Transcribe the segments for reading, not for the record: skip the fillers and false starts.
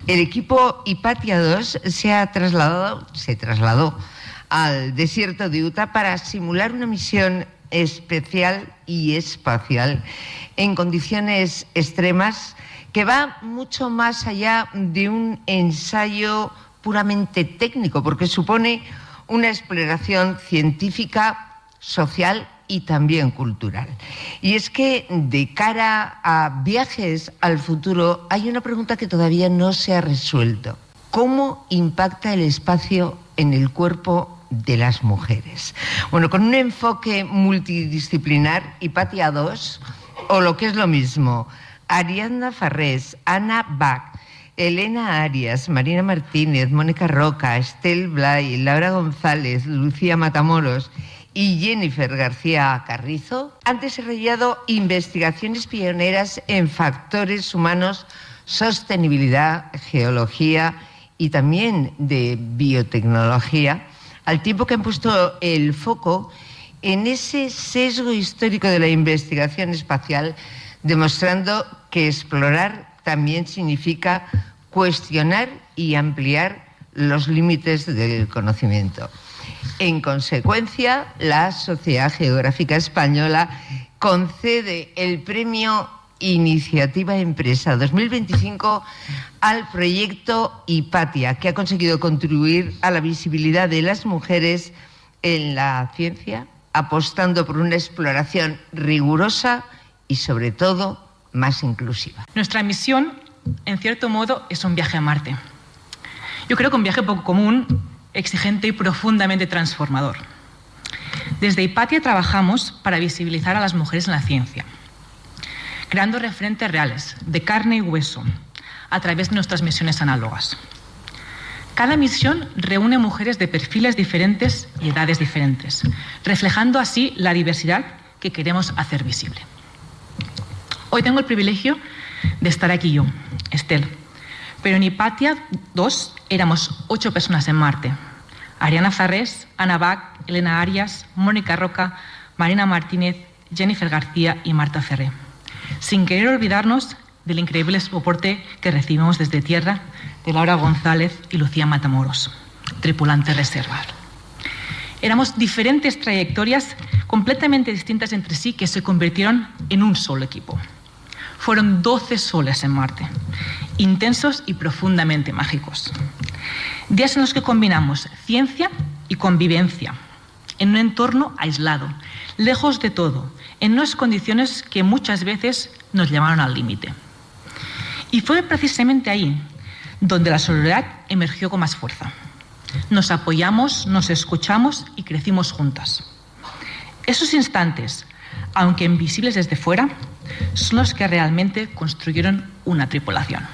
El equipo Hipatia 2 se trasladó al desierto de Utah para simular una misión especial y espacial en condiciones extremas que va mucho más allá de un ensayo puramente técnico, porque supone una exploración científica, social y también cultural. Y es que de cara a viajes al futuro hay una pregunta que todavía no se ha resuelto. ¿Cómo impacta el espacio en el cuerpo de las mujeres? Bueno, con un enfoque multidisciplinar, Hipatia 2, o lo que es lo mismo, Ariadna Farrés, Ana Bach, Elena Arias, Marina Martínez, Mónica Roca, Estel Blay, Laura González, Lucía Matamoros y Jennifer García Carrizo han desarrollado investigaciones pioneras en factores humanos, sostenibilidad, geología y también de biotecnología, al tiempo que han puesto el foco en ese sesgo histórico de la investigación espacial, demostrando que explorar también significa cuestionar y ampliar los límites del conocimiento. En consecuencia, la Sociedad Geográfica Española concede el premio Iniciativa Empresa 2025 al proyecto Hipatia, que ha conseguido contribuir a la visibilidad de las mujeres en la ciencia, apostando por una exploración rigurosa y, sobre todo, más inclusiva. Nuestra misión, en cierto modo, es un viaje a Marte. Yo creo que un viaje poco común, exigente y profundamente transformador. Desde Hipatia trabajamos para visibilizar a las mujeres en la ciencia, creando referentes reales, de carne y hueso, a través de nuestras misiones análogas. Cada misión reúne mujeres de perfiles diferentes y edades diferentes, reflejando así la diversidad que queremos hacer visible. Hoy tengo el privilegio de estar aquí yo, Estel, pero en Hipatia 2 éramos 8 personas en Marte. Ariadna Farrés, Ana Bach, Elena Arias, Mónica Roca, Marina Martínez, Jennifer García y Marta Ferré. Sin querer olvidarnos del increíble soporte que recibimos desde tierra de Laura González y Lucía Matamoros, tripulante reserva. Éramos diferentes trayectorias completamente distintas entre sí que se convirtieron en un solo equipo. Fueron 12 soles en Marte, intensos y profundamente mágicos. Días en los que combinamos ciencia y convivencia, en un entorno aislado, lejos de todo, en unas condiciones que muchas veces nos llevaron al límite. Y fue precisamente ahí donde la solidaridad emergió con más fuerza. Nos apoyamos, nos escuchamos y crecimos juntas. Esos instantes, aunque invisibles desde fuera, son los que realmente construyeron una tripulación.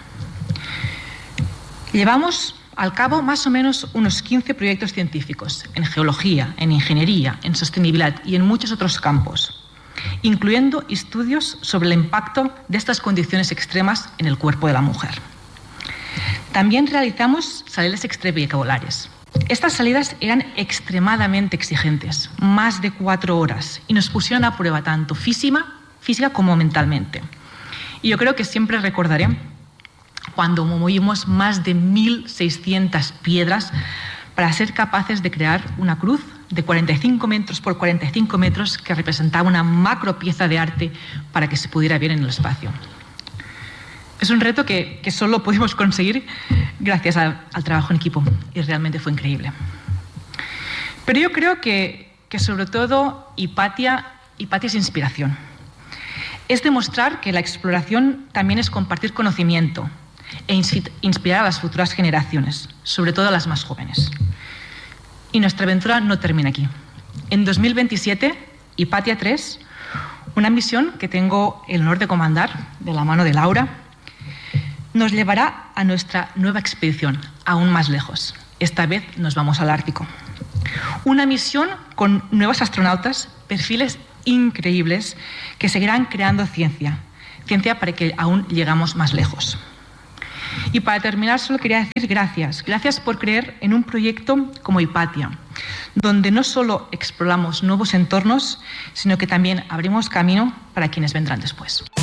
Llevamos al cabo más o menos unos 15 proyectos científicos en geología, en ingeniería, en sostenibilidad y en muchos otros campos, incluyendo estudios sobre el impacto de estas condiciones extremas en el cuerpo de la mujer. También realizamos salidas extravehiculares. Estas salidas eran extremadamente exigentes, más de 4 horas, y nos pusieron a prueba tanto física como mentalmente. Y yo creo que siempre recordaré cuando movimos más de 1.600 piedras para ser capaces de crear una cruz de 45 metros por 45 metros que representaba una macro pieza de arte para que se pudiera ver en el espacio. Es un reto que solo pudimos conseguir gracias al trabajo en equipo y realmente fue increíble. Pero yo creo que sobre todo Hipatia es inspiración. Es demostrar que la exploración también es compartir conocimiento e inspirar a las futuras generaciones, sobre todo a las más jóvenes. Y nuestra aventura no termina aquí. En 2027, Hipatia 3, una misión que tengo el honor de comandar de la mano de Laura, nos llevará a nuestra nueva expedición, aún más lejos. Esta vez nos vamos al Ártico. Una misión con nuevos astronautas, perfiles increíbles, que seguirán creando ciencia para que aún llegamos más lejos. Y para terminar, solo quería decir gracias. Gracias por creer en un proyecto como Hipatia, donde no solo exploramos nuevos entornos, sino que también abrimos camino para quienes vendrán después.